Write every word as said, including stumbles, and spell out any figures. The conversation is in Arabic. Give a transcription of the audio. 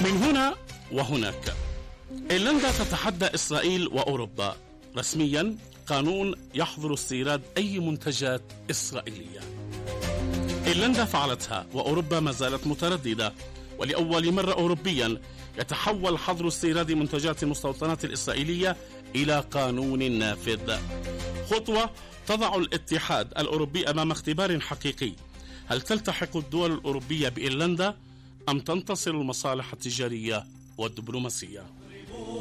من هنا وهناك، إيرلندا تتحدى إسرائيل وأوروبا رسميا قانون يحظر استيراد أي منتجات إسرائيلية. إيرلندا فعلتها وأوروبا ما زالت مترددة، ولأول مرة أوروبيا يتحول حظر استيراد منتجات المستوطنات الإسرائيلية إلى قانون نافذ، خطوة تضع الاتحاد الأوروبي أمام اختبار حقيقي. هل تلتحق الدول الأوروبية بإيرلندا أم تنتصر المصالح التجارية والدبلوماسية؟